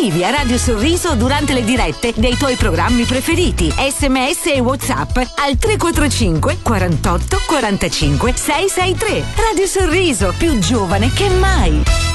Scrivi a Radio Sorriso durante le dirette dei tuoi programmi preferiti. SMS e WhatsApp al 345 48 45 663. Radio Sorriso, più giovane che mai.